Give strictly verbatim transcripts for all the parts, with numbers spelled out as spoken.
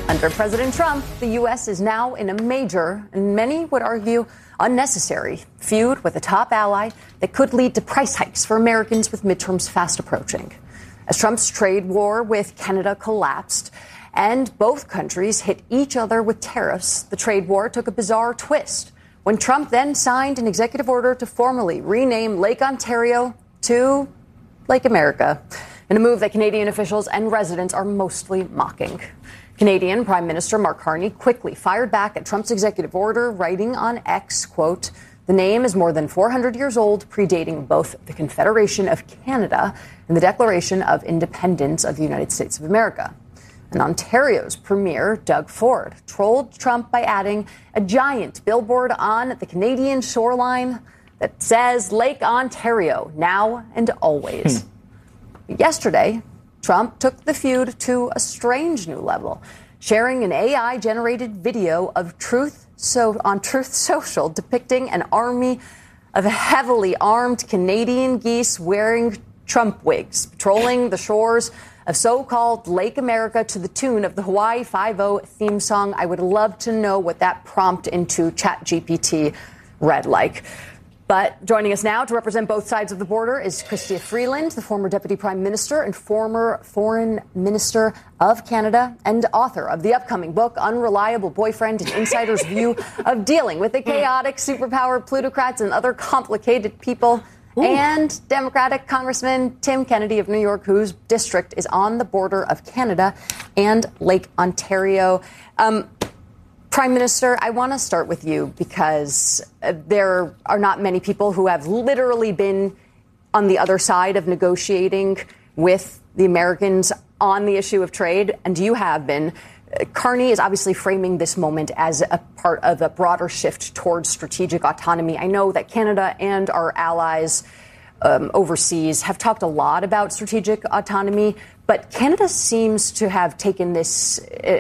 Under President Trump, the U S is now in a major, and many would argue unnecessary, feud with a top ally that could lead to price hikes for Americans with midterms fast approaching. As Trump's trade war with Canada collapsed and both countries hit each other with tariffs, the trade war took a bizarre twist when Trump then signed an executive order to formally rename Lake Ontario to Lake America, in a move that Canadian officials and residents are mostly mocking. Canadian Prime Minister Mark Carney quickly fired back at Trump's executive order, writing on X, quote, "The name is more than four hundred years old, predating both the Confederation of Canada and the Declaration of Independence of the United States of America." And Ontario's Premier, Doug Ford, trolled Trump by adding a giant billboard on the Canadian shoreline that says Lake Ontario, now and always. Hmm. Yesterday, Trump took the feud to a strange new level, sharing an A I-generated video of Truth so on Truth Social depicting an army of heavily armed Canadian geese wearing Trump wigs, patrolling the shores of so-called Lake America to the tune of the Hawaii Five-O theme song. I would love to know what that prompt into ChatGPT read like. But joining us now to represent both sides of the border is Chrystia Freeland, the former Deputy Prime Minister and former Foreign Minister of Canada and author of the upcoming book, Unreliable Boyfriend, An Insider's View of Dealing with the Chaotic Superpower Plutocrats and Other Complicated People, Ooh. And Democratic Congressman Tim Kennedy of New York, whose district is on the border of Canada and Lake Ontario. Um, Prime Minister, I want to start with you because there are not many people who have literally been on the other side of negotiating with the Americans on the issue of trade, and you have been. Carney is obviously framing this moment as a part of a broader shift towards strategic autonomy. I know that Canada and our allies um, overseas have talked a lot about strategic autonomy, but Canada seems to have taken this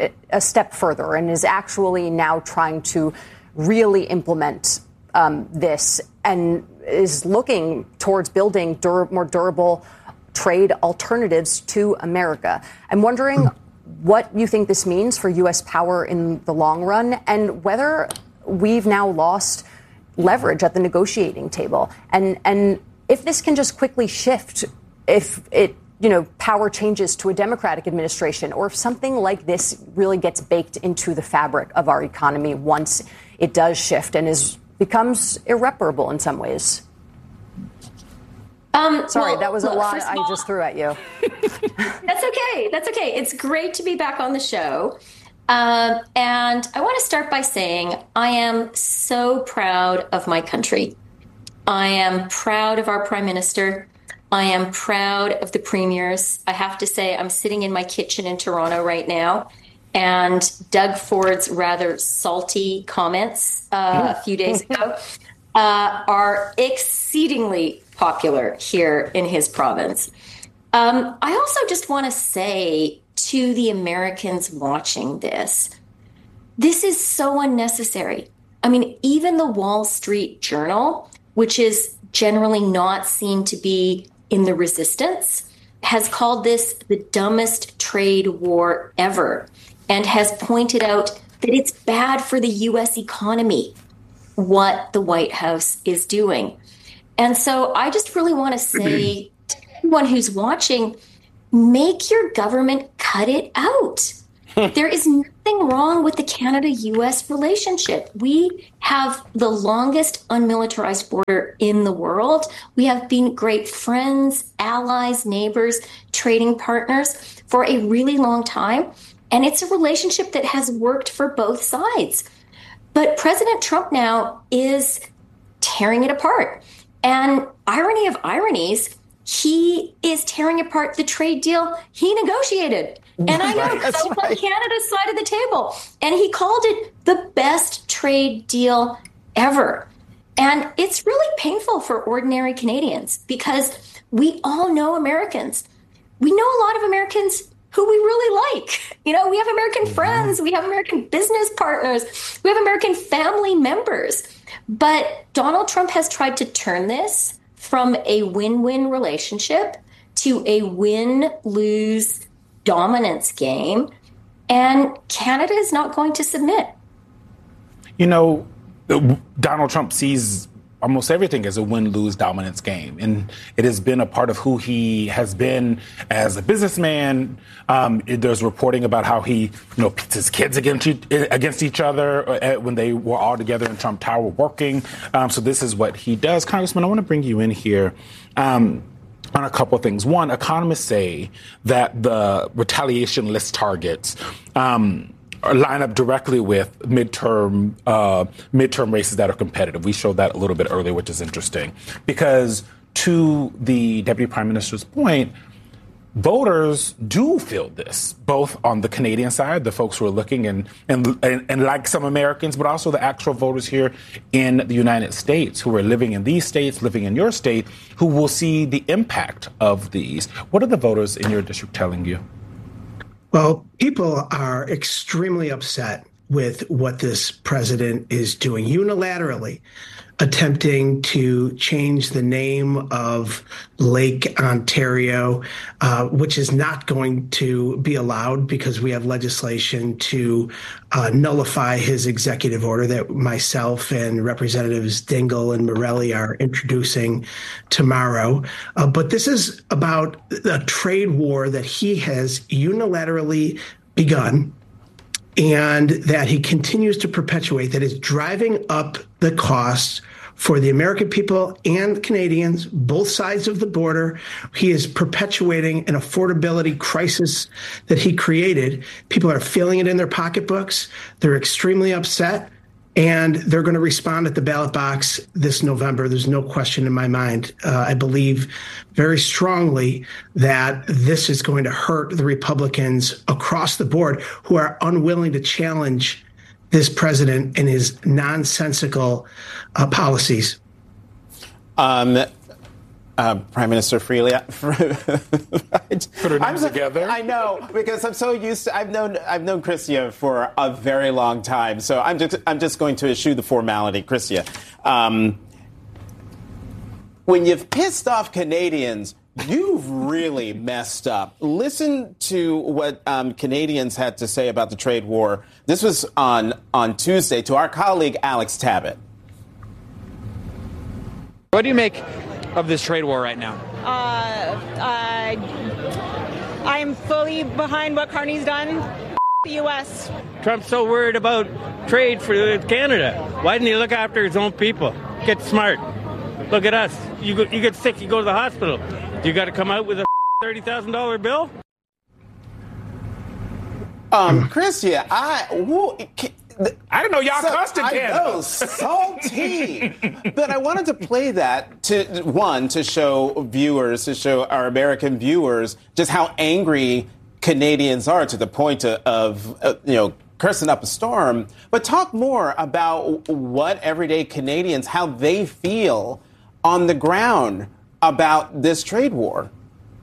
a step further and is actually now trying to really implement um, this and is looking towards building dur- more durable trade alternatives to America. I'm wondering what you think this means for U S power in the long run and whether we've now lost leverage at the negotiating table. And, and if this can just quickly shift, if it you know, power changes to a Democratic administration, or if something like this really gets baked into the fabric of our economy once it does shift and is becomes irreparable in some ways. Um, Sorry, well, that was a look, lot all, I just threw at you. That's okay. That's okay. It's great to be back on the show. Um, and I want to start by saying I am so proud of my country. I am proud of our Prime Minister. I am proud of the premiers. I have to say, I'm sitting in my kitchen in Toronto right now, and Doug Ford's rather salty comments uh, a few days ago uh, are exceedingly popular here in his province. Um, I also just want to say to the Americans watching this, this is so unnecessary. I mean, even the Wall Street Journal, which is generally not seen to be in the resistance, has called this the dumbest trade war ever and has pointed out that it's bad for the U S economy, what the White House is doing. And so I just really want to say to anyone who's watching, make your government cut it out. There is nothing wrong with the Canada-U S relationship. We have the longest unmilitarized border in the world. We have been great friends, allies, neighbors, trading partners for a really long time. And it's a relationship that has worked for both sides. But President Trump now is tearing it apart. And irony of ironies, he is tearing apart the trade deal he negotiated. And I know right, that's right. on Canada's side of the table. And he called it the best trade deal ever. And it's really painful for ordinary Canadians because we all know Americans. We know a lot of Americans who we really like. You know, we have American mm-hmm. friends, we have American business partners, we have American family members. But Donald Trump has tried to turn this from a win-win relationship to a win-lose dominance game. And Canada is not going to submit. You know, Donald Trump sees almost everything as a win-lose dominance game. And it has been a part of who he has been as a businessman. Um, there's reporting about how he, you know, pits his kids against, against each other when they were all together in Trump Tower working. Um, so this is what he does. Congressman, I want to bring you in here. Um, on a couple of things. One, economists say that the retaliation list targets um, line up directly with midterm uh, midterm races that are competitive. We showed that a little bit earlier, which is interesting. Because to the Deputy Prime Minister's point, voters do feel this, both on the Canadian side, the folks who are looking and, and, and, and like some Americans, but also the actual voters here in the United States who are living in these states, living in your state, who will see the impact of these. What are the voters in your district telling you? Well, people are extremely upset with what this president is doing unilaterally, attempting to change the name of Lake Ontario, uh, which is not going to be allowed because we have legislation to uh, nullify his executive order that myself and Representatives Dingell and Morelli are introducing tomorrow. Uh, but this is about a trade war that he has unilaterally begun, and that he continues to perpetuate, that is driving up the costs for the American people and Canadians, both sides of the border. He is perpetuating an affordability crisis that he created. People are feeling it in their pocketbooks. They're extremely upset, and they're going to respond at the ballot box this November. There's no question in my mind. Uh, I believe very strongly that this is going to hurt the Republicans across the board who are unwilling to challenge this president and his nonsensical uh, policies. Um, uh, Prime Minister Freeland, put our names together. I know, because I'm so used to. I've known I've known Chrystia for a very long time, so I'm just I'm just going to eschew the formality, Chrystia. Um, when you've pissed off Canadians, you've really messed up. Listen to what um, Canadians had to say about the trade war. This was on, on Tuesday to our colleague Alex Tabbitt. What do you make of this trade war right now? Uh, uh, I'm fully behind what Carney's done. The U S. Trump's so worried about trade for Canada. Why didn't he look after his own people? Get smart. Look at us. You go, you get sick, you go to the hospital. You got to come out with a thirty thousand dollars bill? Um, Chrystia, I... Who, I didn't know y'all so, cussed in Canada. I know, salty. But I wanted to play that, to one, to show viewers, to show our American viewers just how angry Canadians are, to the point of, of uh, you know, cursing up a storm. But talk more about what everyday Canadians, how they feel on the ground about this trade war.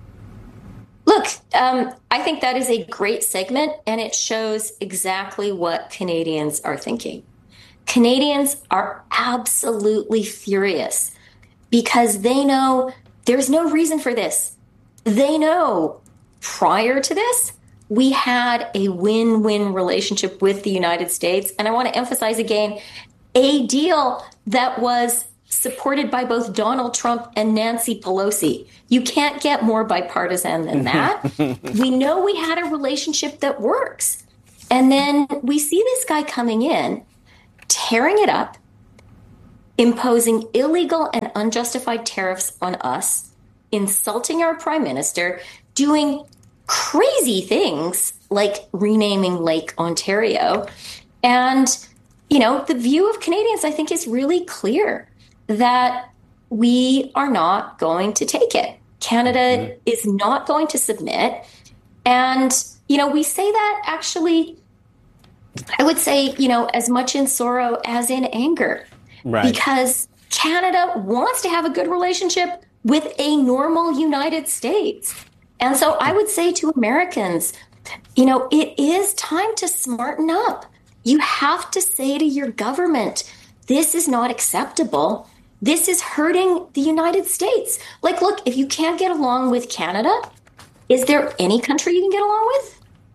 Look, um, I think that is a great segment, and it shows exactly what Canadians are thinking. Canadians are absolutely furious because they know there's no reason for this. They know prior to this, we had a win-win relationship with the United States. And I want to emphasize again, a deal that was supported by both Donald Trump and Nancy Pelosi. You can't get more bipartisan than that. We know we had a relationship that works. And then we see this guy coming in, tearing it up, imposing illegal and unjustified tariffs on us, insulting our prime minister, doing crazy things like renaming Lake Ontario. And, you know, the view of Canadians, I think, is really clear that we are not going to take it. Canada mm-hmm. is not going to submit. And, you know, we say that actually, I would say, you know, as much in sorrow as in anger. Right. Because Canada wants to have a good relationship with a normal United States. And so I would say to Americans, you know, it is time to smarten up. You have to say to your government, this is not acceptable. This is hurting the United States. Like, look, if you can't get along with Canada, is there any country you can get along with?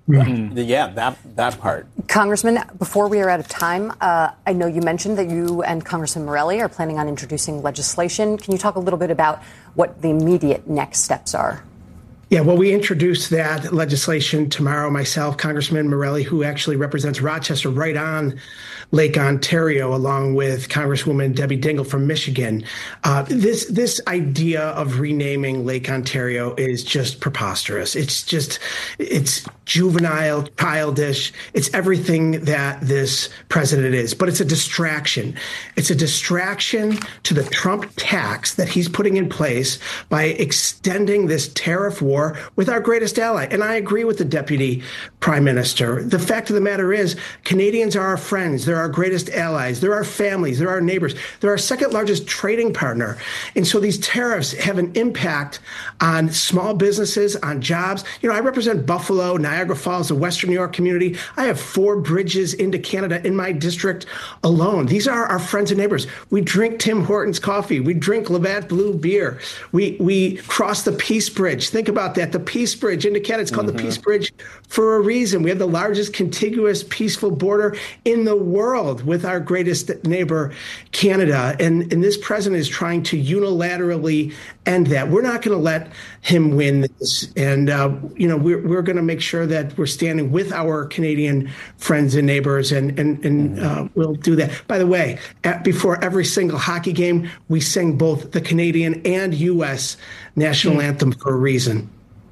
Mm-hmm. Yeah, that that part. Congressman, before we are out of time, uh, I know you mentioned that you and Congressman Morelli are planning on introducing legislation. Can you talk a little bit about what the immediate next steps are? Yeah, well, we introduced that legislation tomorrow. Myself, Congressman Morelli, who actually represents Rochester right on Lake Ontario, along with Congresswoman Debbie Dingell from Michigan. Uh, this this idea of renaming Lake Ontario is just preposterous. It's just, it's juvenile, childish. It's everything that this president is, but it's a distraction. It's a distraction to the Trump tax that he's putting in place by extending this tariff war with our greatest ally. And I agree with the Deputy Prime Minister. The fact of the matter is, Canadians are our friends. They're our greatest allies. They're our families. They're our neighbors. They're our second largest trading partner. And so these tariffs have an impact on small businesses, on jobs. You know, I represent Buffalo, Niagara Falls, the Western New York community. I have four bridges into Canada in my district alone. These are our friends and neighbors. We drink Tim Hortons coffee. We drink Labatt Blue beer. We we cross the Peace Bridge. Think about that. The Peace Bridge into Canada. It's called mm-hmm. the Peace Bridge for a reason. We have the largest contiguous, peaceful border in the world with our greatest neighbor, Canada. And, and this president is trying to unilaterally end that. We're not going to let him win this. And, uh, you know, we're, we're going to make sure that we're standing with our Canadian friends and neighbors, and, and, and uh, we'll do that. By the way, at, before every single hockey game, we sing both the Canadian and U S national mm. anthem for a reason.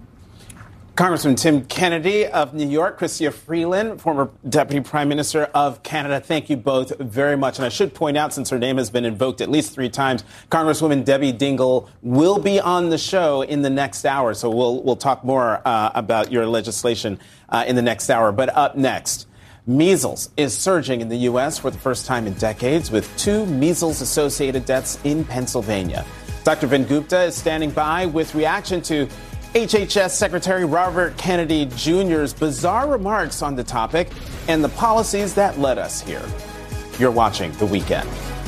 Congressman Tim Kennedy of New York, Chrystia Freeland, former Deputy Prime Minister of Canada. Thank you both very much. And I should point out, since her name has been invoked at least three times, Congresswoman Debbie Dingell will be on the show in the next hour. So we'll we'll talk more uh, about your legislation uh, in the next hour. But up next, measles is surging in the U S for the first time in decades, with two measles-associated deaths in Pennsylvania. Doctor Vin Gupta is standing by with reaction to H H S Secretary Robert Kennedy Junior's bizarre remarks on the topic and the policies that led us here. You're watching The Weekend.